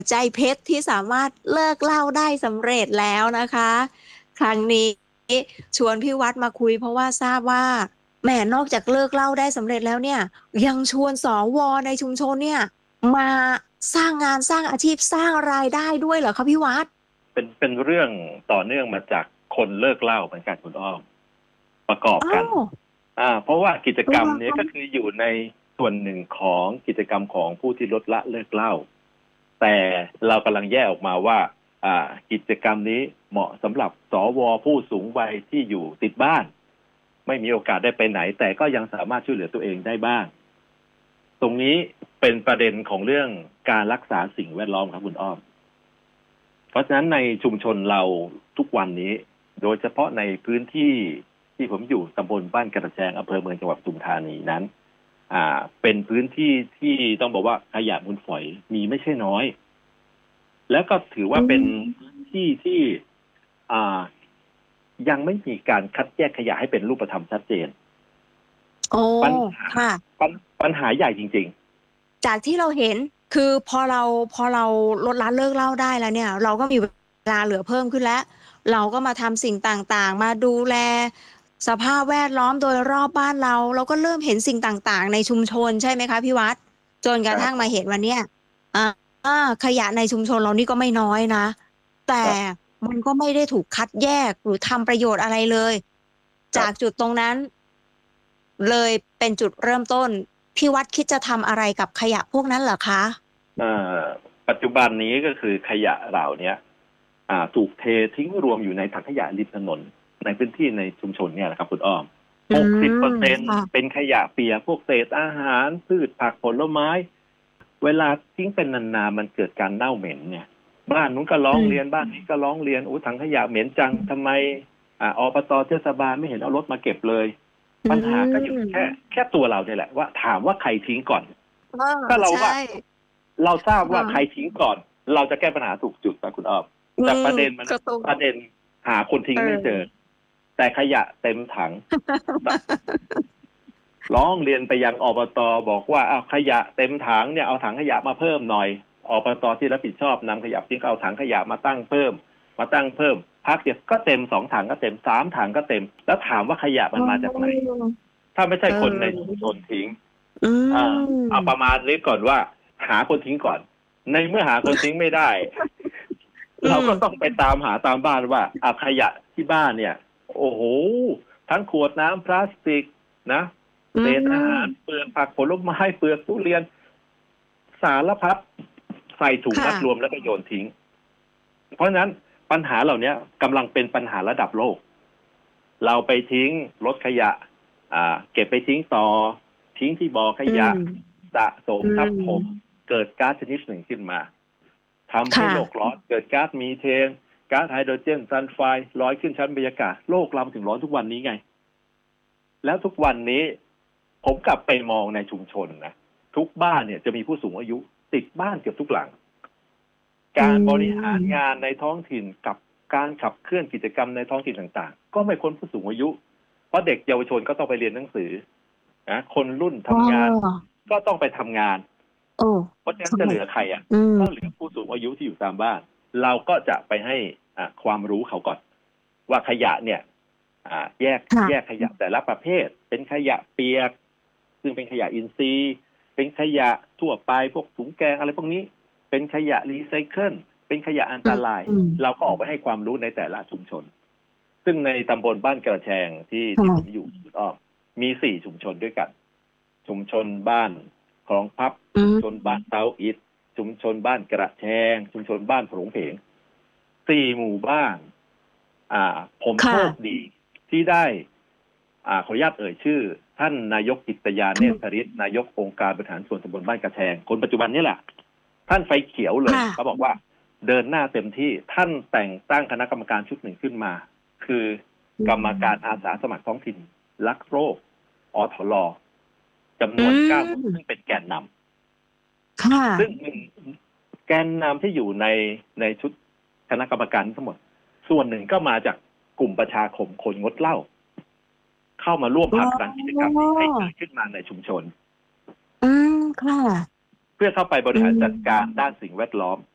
ใจเพชรที่สามารถเลิกเหล้าได้สำเร็จแล้วนะคะ ครั้งนี้ชวนพี่วัดมาคุยเพราะว่าทราบว่าแหมนอกจากเลิกเหล้าได้สำเร็จแล้วเนี่ยยังชวนสวในชุมชนเนี่ยมาสร้างงานสร้างอาชีพสร้างรายได้ด้วยเหรอคะพี่วัดเป็นเรื่องต่อเนื่องมาจากคนเลิกเหล้าเหมือนกันคุณอ้อมประกอบอ้ากันวเพราะว่ากิจกรรมเหรอคะนี้ก็คืออยู่ในส่วนหนึ่งของกิจกรรมของผู้ที่ลดละเลิกเหล้าแต่เรากำลังแยกออกมาว่ากิจกรรมนี้เหมาะสำหรับสวผู้สูงวัยที่อยู่ติดบ้านไม่มีโอกาสได้ไปไหนแต่ก็ยังสามารถช่วยเหลือตัวเองได้บ้างตรงนี้เป็นประเด็นของเรื่องการรักษาสิ่งแวดล้อมครับคุณอ้อม เพราะฉะนั้นในชุมชนเราทุกวันนี้โดยเฉพาะในพื้นที่ที่ผมอยู่ตำบลบ้านกระแจงอำเภอเมืองจังหวัดปทุมธานีนั้นเป็นพื้นที่ที่ต้องบอกว่าขยะมูลฝอยมีไม่ใช่น้อยแล้วก็ถืออืว่าเป็นมพื้นที่ที่อ่ายังไม่มีการคัดแยกขยะให้เป็นรูปธรรมชัดเจนโอ้ปัญหาค่ะปัญปัญหาใหญ่จริงจากที่เราเห็นคือพอเราลดละเลิกเหล้าได้แล้วเนี่ยเราก็มีเวลาเหลือเพิ่มขึ้นแล้วเราก็มาทำสิ่งต่างๆมาดูแลสภาพแวดล้อมโดยรอบบ้านเราก็เริ่มเห็นสิ่งต่างๆในชุมชนใช่ไหมคะพี่วัดจนๆครับกระทั่งมาผมเห็นวันเนี้ยอ่าขยะในชุมชนเรานี่ก็ไม่น้อยนะแต่ครับมันก็ไม่ได้ถูกคัดแยกหรือทำประโยชน์อะไรเลยครับจากจุดตรงนั้นเลยเป็นจุดเริ่มต้น พี่วัดคิดจะทำอะไรกับขยะพวกนั้นเหรอคะเอ่อปัจจุบันนี้ก็คือขยะเหล่านี้ ถูกเททิ้งรวมอยู่ในถังขยะริมถนนในพื้นที่ในชุมชนเนี่ยนะครับคุณอ้อมอื 60% ค่ะเป็นขยะเปียกพวกเศษอาหารพืชผักผลไม้เวลาทิ้งเป็นนานๆมันเกิดการเน่าเหม็นเนี่ยบ้านนู้นก็ร้องเรียนอืมบ้านนี้ก็ร้องเรียนอู้ถังขยะเหม็นจังทำไมอบตเทศบาลไม่เห็นเอารถมาเก็บเลยอืปัญหาก็อยู่มแค่ตัวเราเนี่ยแหละว่าถามว่าใครทิ้งก่อนเออถ้าเราใช่ว่าเราทราบว่าใครค่ะทิ้งก่อนเราจะแก้ปัญหาถูกจุดนะคุณอ้อมอืแต่มก็ต้องประเด็นหาคนทิ้เองไม่เจออแต่ขยะเต็มถังแบบร้องเรียนไปยังอบตบอกว่าเอาขยะเต็มถังเนี่ยเอาถังขยะมาเพิ่มหน่อยอบตที่รับผิดชอบนำขยะทิ้งก็เอาถังขยะมาตั้งเพิ่มพักเดียวก็เต็ม2 ถังก็เต็ม3 ถังก็เต็มแล้วถามว่าขยะมันมาจากไหนถ้าไม่ใช่เคนในชุมออชนทิ้งอืเอาประมมาณนี้ก่อนว่าหาคนทิ้งก่อนในเมื่อหาคนทิ้งไม่ได้อืเราก็ต้องมไปตามหาตามบ้านว่าขยะที่บ้านเนี่ยโอ้โหทั้งขวดน้ำพลาสติกนะอืเศษอาหารมเปลือกผักผลไม้เปลือกทุเรียนสารพัดใส่ถุงมัค่ะดรวมแล้วก็โยนทิ้งเพราะฉะนั้นปัญหาเหล่านี้กำลังเป็นปัญหาระดับโลกเราไปทิ้งรถขยะเก็บไปทิ้งต่อทิ้งที่บ่อขอืยะมสะสมอืทับถมมเกิดก๊าซชนิดหนึ่งขึ้นมา ทำให้ค่ะโลกร้อนเกิดก๊าซมีเทนก๊าซไฮโดรเจนซัลไฟด์ลอยขึ้นชั้นบรรยากาศโลกเราถึงร้อนทุกวันนี้ไงแล้วทุกวันนี้ผมกลับไปมองในชุมชนนะทุกบ้านเนี่ยจะมีผู้สูงอายุติดบ้านเกือบทุกหลังอืการบริหารงานมในท้องถิ่นกับการขับเคลื่อนกิจกรรมในท้องถิ่นต่างๆก็ไม่พ้นผู้สูงอายุเพราะเด็กเยาวชนก็ต้องไปเรียนหนังสือนะคนรุ่นอ๋ทำงานอก็ต้องไปทำงานโอ้เพราะฉะนั้นใช่จะเหลือใครอืมก็เหลือผู้สูงอายุที่อยู่ตามบ้านเราก็จะไปให้ความรู้เขาก่อนว่าขยะเนี่ยแยกค่ะขยะแต่ละประเภทเป็นขยะเปียกซึ่งเป็นขยะอินทรีย์เป็นขยะทั่วไปพวกถุงแกงอะไรพวกนี้เป็นขยะรีไซเคิลเป็นขยะอันอืตรายมเราก็ออกไปให้ความรู้ในแต่ละชุมชนซึ่งในตำบลบ้านกระแชงที่ผมค่ะอยู่ก็มี4 ชุมชนด้วยกันชุมชนบ้านคลองพับอืชุมชนบ้านมเตาอิฐชุมชนบ้านกระแชงชุมชนบ้านโผงเพง4 หมู่บ้านผมโชคค่ะดีที่ได้ขออนุญาตเอ่ยชื่อท่านนายกกิตยาเนตรฤทธิ์นายกองค์การบริหารส่วนตำบลบ้านกระแชงคนปัจจุบันนี่แหละท่านไฟเขียวเลยค่ะเขาบอกว่าเดินหน้าเต็มที่ท่านแต่งตั้งคณะกรรมการชุดหนึ่งขึ้นมาคืออืกรรมการอามสาสมัครท้องถิ่นรักโรคอทลจำนอืวน9 หมู่ซึ่งมเป็นแกนนค่ะำซึ่งแกนนำที่อยู่ในชุดคณะกรรมการทั้งหมดส่วนหนึ่งก็มาจากกลุ่มประชาคมคนงดเหล้าเข้ามาร่วมอ๋ผลักดันกิจกรรมอนี้ให้เกิดขึ้นมาในชุมชนอืมค่ะเพื่อเข้าไปบอืริหารจัดการมด้านสิ่งแวดล้อม